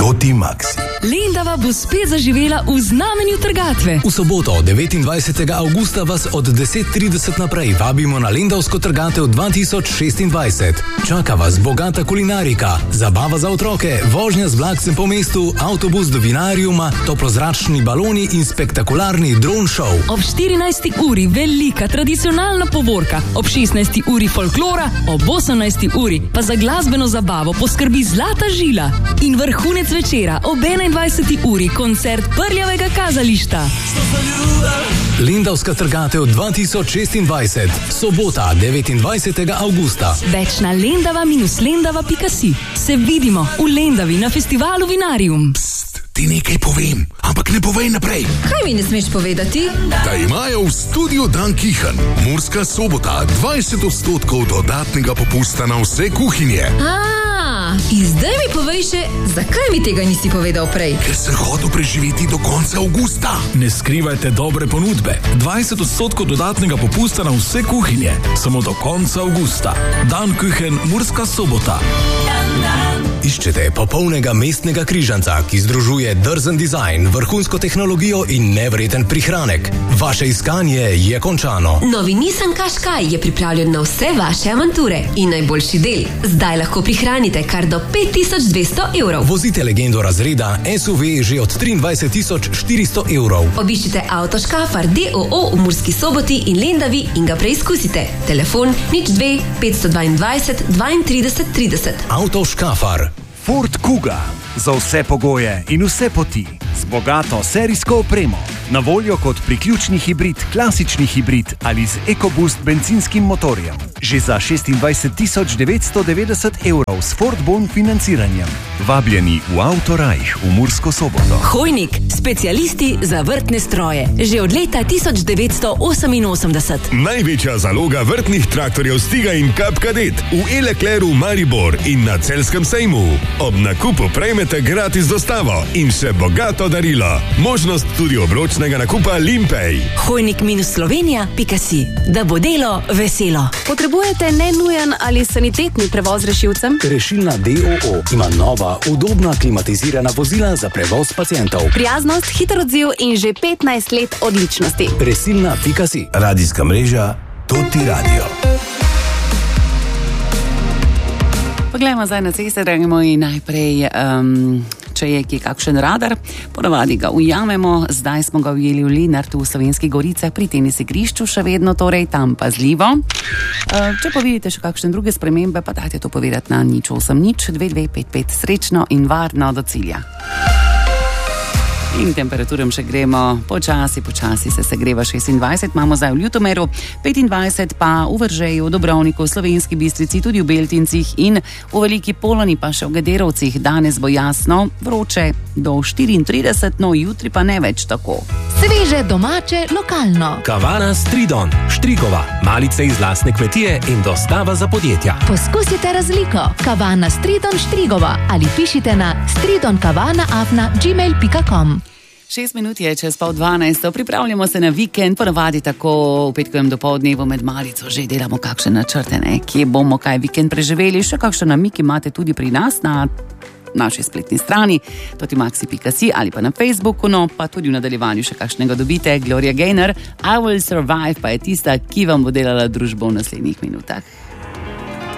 Toti Maxi. Lendava bo spet zaživela v znamenju trgatve. V soboto, 29. avgusta, vas od 10:30 naprej vabimo na Lendavsko trgatev 2026. Čaka vas bogata kulinarika, zabava za otroke, vožnja z vlakcem po mestu, avtobus do vinariuma, toplozračni baloni in spektakularni dron show. Ob 14. uri velika tradicionalna povorka, ob 16. uri folklora, ob 18. uri pa za glasbeno zabavo poskrbi Zlata žila. In vrhunec večera ob 21. uri koncert Prljavega kazališta. Lendavska trgatev 2026. Sobota, 29. avgusta. Več na lendava-lendava.si. Se vidimo v Lendavi na festivalu Vinarium. Ti nekaj povem, ampak ne povej naprej. Kaj mi ne smeš povedati? Da imajo v studiu Dan Kihan, Murska Sobota, 20% dodatnega popusta na vse kuhinje. In zdaj mi povej še, zakaj mi tega nisi povedal prej? Ker sem hotel preživeti do konca avgusta. Ne skrivajte dobre ponudbe. 20% dodatnega popusta na vse kuhinje. Samo do konca avgusta. Dan Kihan, Murska Sobota. Iščete popolnega mestnega križanca, ki združuje drzen dizajn, vrhunsko tehnologijo in nevreten prihranek. Vaše iskanje je končano. Novi Nissan Qashqai je pripravljen na vse vaše avanture. In najboljši del, zdaj lahko prihranite kar do 5200 evrov. Vozite legendo razreda SUV že od 23.400 evrov. Obiščite Auto Škafar DOO v Murski Soboti in Lendavi in ga preizkusite. Telefon 02 522 32 30. Auto Škafar. Ford Kuga. Za vse pogoje in vse poti. Z bogato serijsko opremo. Na voljo kot priključni hibrid, klasični hibrid ali z EcoBoost bencinskim motorjem. Že za 26.990 evrov s Ford Bon financiranjem. Vabljeni v Autorajh v Mursko Soboto. Hojnik, specialisti za vrtne stroje. Že od leta 1988. Največja zaloga vrtnih traktorjev Stiga in Kap Kadet v Elekleru Maribor in na Celjskem sejmu. Ob nakupu prejmete gratis dostavo in še bogato darilo. Možnost tudi obročnega nakupa Limpej. Hojnik-slovenija.si. Da bo delo veselo. Potrebujete nenujen ali sanitetni prevoz rešilcem? Rešilna DOO ima nova, udobna klimatizirana vozila za prevoz pacientov. Prijaznost, hiter odziv in že 15 let odličnosti. Resilna.si. Radijska mreža Toti Radio. Poglejmo zdaj na ceste, dragi moji, najprej, če je kje kakšen radar, ponavadi ga ujamemo, zdaj smo ga ujeli v Lenartu v Slovenskih Goricah, pri tenis igrišču še vedno, torej tam pazljivo. Če pa vidite še kakšne druge spremembe, pa dajte to povedati na 080 2255, srečno in varno do cilja. In temperaturam še gremo počasi se segreva 26, imamo zdaj v Ljutomeru, 25 pa v Veržeju, v Dobrovniku, v Slovenski Bistrici, tudi v Beltincih in v Veliki Poloni, pa še v Gederovcih. Danes bo jasno, vroče do 34, no jutri pa ne več tako. Sveže, domače, lokalno. Kavana Stridon, Štrigova, malice iz lastne kmetije in dostava za podjetja. Poskusite razliko. Kavana Stridon Štrigova ali pišite na stridonkavana@gmail.com. 6 minut je čez 11:30, pripravljamo se na vikend, ponavadi tako v petkovem dopoldnevu med malico že delamo kakšne načrte, kje bomo kaj vikend preživeli, še kakšne namige imate tudi pri nas na naši spletni strani totimaxi.si ali pa na Facebooku, no pa tudi v nadaljevanju še kakšnega dobite. Gloria Gaynor, I Will Survive pa je tista, ki vam bo delala družbo v naslednjih minutah.